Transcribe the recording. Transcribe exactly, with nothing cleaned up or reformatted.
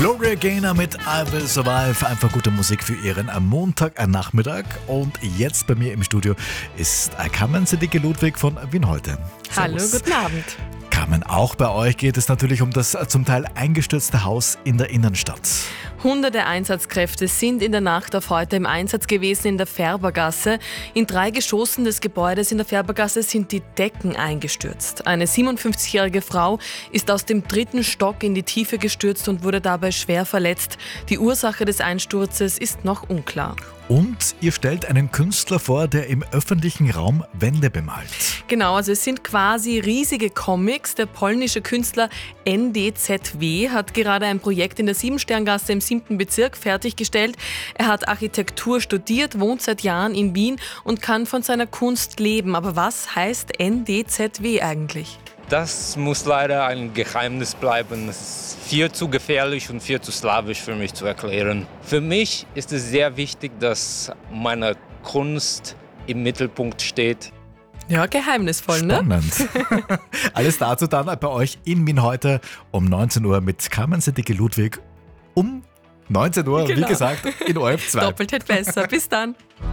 Gloria Gaynor mit I Will Survive. Einfach gute Musik für Ihren am Montagnachmittag. Und jetzt bei mir im Studio ist Carmen Sedicke Ludwig von Wien heute. Hallo, Servus. guten Abend. Carmen, auch bei euch geht es natürlich um das zum Teil eingestürzte Haus in der Innenstadt. Hunderte Einsatzkräfte sind in der Nacht auf heute im Einsatz gewesen in der Färbergasse. In drei Geschossen des Gebäudes in der Färbergasse sind die Decken eingestürzt. Eine siebenundfünfzigjährige Frau ist aus dem dritten Stock in die Tiefe gestürzt und wurde dabei schwer verletzt. Die Ursache des Einsturzes ist noch unklar. Und ihr stellt einen Künstler vor, der im öffentlichen Raum Wände bemalt. Genau, also es sind quasi riesige Comics. Der polnische Künstler N D Z W hat gerade ein Projekt in der Siebensterngasse im siebten Bezirk fertiggestellt. Er hat Architektur studiert, wohnt seit Jahren in Wien und kann von seiner Kunst leben. Aber was heißt N D Z W eigentlich? Das muss leider ein Geheimnis bleiben. Es ist viel zu gefährlich und viel zu slawisch für mich zu erklären. Für mich ist es sehr wichtig, dass meine Kunst im Mittelpunkt steht. Ja, geheimnisvoll, ne? Spannend. Alles dazu dann bei euch in Wien heute um neunzehn Uhr mit Carmen Sedicke Ludwig um neunzehn Uhr, Genau. wie gesagt, in O R F zwei. Doppelt hält besser. Bis dann.